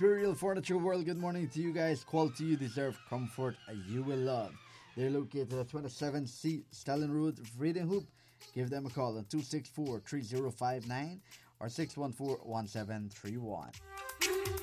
Imperial Furniture World, good morning to you guys. Quality you deserve, comfort you will love. They're located at 27C Stalin Road, Freedom Hoop. Give them a call on 264-3059 or 614-1731.